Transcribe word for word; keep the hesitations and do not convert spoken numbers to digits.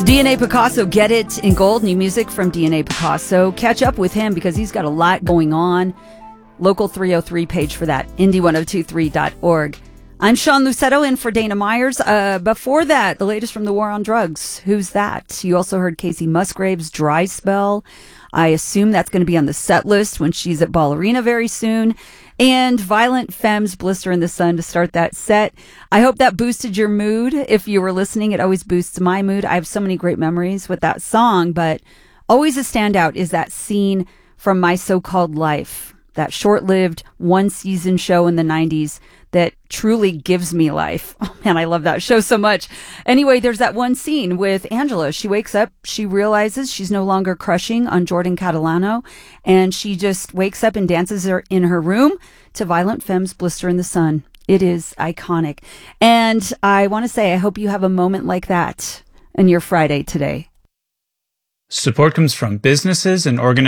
D N A Picasso, Get It in Gold, new music from D N A Picasso. Catch up with him because he's got a lot going on. Local three oh three page for that, indy ten twenty-three dot org. I'm Sean Lucetto in for Dana Myers. Uh, before that, the latest from the war on drugs. Who's that? You also heard Casey Musgraves' Dry Spell. I assume that's going to be on the set list when she's at Ballerina very soon. And Violent Femmes, Blister in the Sun to start that set. I hope that boosted your mood. If you were listening, it always boosts my mood. I have so many great memories with that song, but always a standout is that scene from My So-Called Life, that short-lived one-season show in the nineties that truly gives me life. Oh, man, I love that show so much. Anyway, there's that one scene with Angela. She wakes up, she realizes she's no longer crushing on Jordan Catalano, and she just wakes up and dances her in her room to Violent Femmes, Blister in the Sun. It is iconic. And I want to say, I hope you have a moment like that in your Friday today. Support comes from businesses and organizations